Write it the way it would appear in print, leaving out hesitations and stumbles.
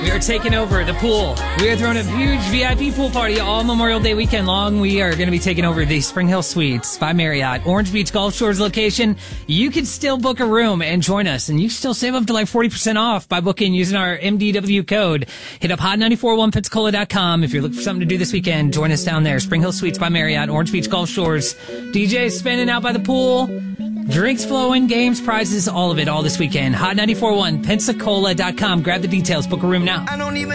We are taking over the pool. We are throwing a huge VIP pool party all Memorial Day weekend long. We are going to be taking over the Spring Hill Suites by Marriott, Orange Beach Golf Shores location. You can still book a room and join us, and you still save up to like 40% off by booking using our MDW code. Hit up hot941pensacola.com if you're looking for something to do this weekend. Join us down there. Spring Hill Suites by Marriott, Orange Beach Golf Shores. DJ spinning out by the pool. Drinks flowing, games, prizes, all of it, all this weekend. Hot941pensacola.com. Grab the details. Book a room now. I don't even